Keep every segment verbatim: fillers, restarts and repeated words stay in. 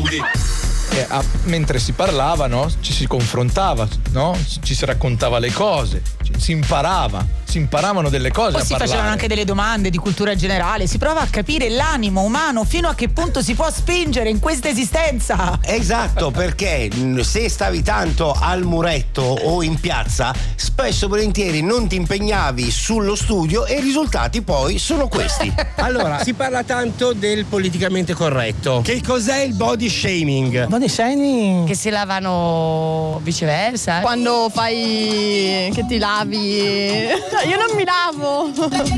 quindi e, a, mentre si parlava, no? Ci si confrontava, no? Ci si raccontava le cose, ci, si imparava, si imparavano delle cose. Poi a si parlare. facevano anche delle domande di cultura generale, si prova a capire l'animo umano, fino a che punto si può spingere in questa esistenza. Esatto, perché se stavi tanto al muretto o in piazza, spesso e volentieri non ti impegnavi sullo studio e i risultati poi sono questi. Allora, si parla tanto del politicamente corretto. Che cos'è il body shaming? Body shaming? Che si lavano viceversa. Quando fai che ti lavi. Io non mi lavo.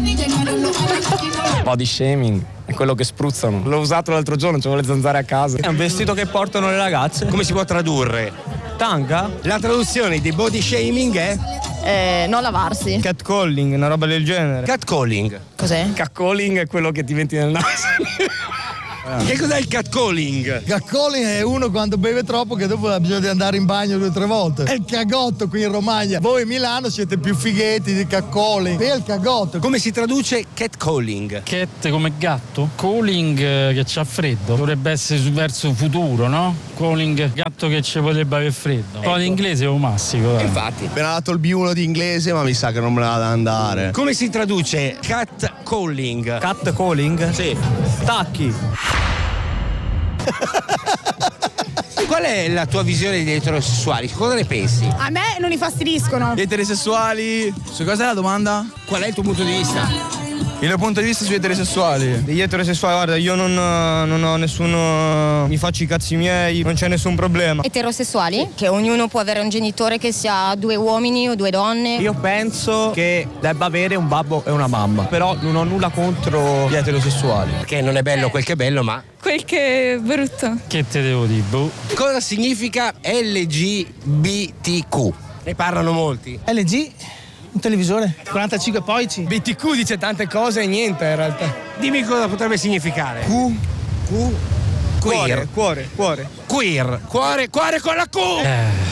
Body shaming è quello che spruzzano. L'ho usato l'altro giorno, c'avevo le zanzare a casa. È un vestito che portano le ragazze. Come si può tradurre? Tanga? La traduzione di body shaming è? Eh, non lavarsi. Catcalling, una roba del genere. Catcalling. Cos'è? Catcalling è quello che ti metti nel naso. Che cos'è il catcalling? Catcalling è uno quando beve troppo che dopo ha bisogno di andare in bagno due o tre volte. È il cagotto qui in Romagna. Voi a Milano siete più fighetti di catcalling. È il cagotto. Come si traduce catcalling? Cat come gatto? Calling eh, che c'ha freddo. Dovrebbe essere verso futuro, no? Calling gatto che ci potrebbe avere freddo. Ecco. L'inglese è un massico. Dai. Infatti. Appena dato il B uno di inglese, ma mi sa che non me la vado ad andare. Come si traduce catcalling? Catcalling? Sì. Stacchi. Qual è la tua visione degli eterosessuali? Cosa ne pensi? A me non infastidiscono. Gli eterosessuali. Su cos'è la domanda? Qual è il tuo punto di vista? Il mio punto di vista sugli eterosessuali. Degli eterosessuali, guarda, io non, non ho nessuno. Mi faccio i cazzi miei, non c'è nessun problema. Eterosessuali? Che ognuno può avere un genitore che sia due uomini o due donne. Io penso che debba avere un babbo e una mamma. Però non ho nulla contro gli eterosessuali. Perché non è bello quel che è bello, ma. Quel che è brutto. Che te devo dire? Boh. Cosa significa L G B T Q? Ne parlano molti. L G? Un televisore? quarantacinque pollici? B T Q dice tante cose e niente in realtà. Dimmi cosa potrebbe significare. Q? Q? Cuore, Queer. cuore, cuore. Queer. Cuore, cuore con la Q! Eh.